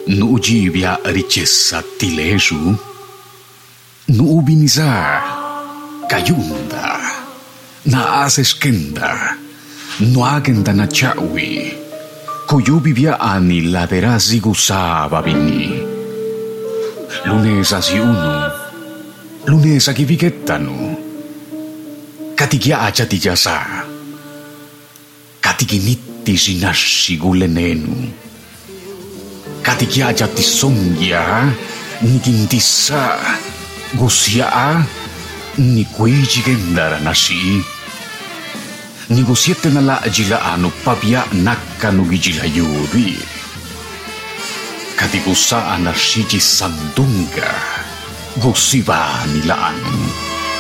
Nuujibia riqueza tilesu, nuubiniza, kayunda, naaseskenda, nuagenda na chawi, kuyubibia ani laderazi gusaba bini. Lunes asi uno, lunes akibikettanu, katikia achatijasa, katikinitti sinashi gulenenu. Katikia jati songya, nikintisa, gusya, ni kuiji gendara nasi. Negosiete nala ajila anu pabia nakanu gijila yubi. Katigusa anashiji sandunga, gusiba nilaan.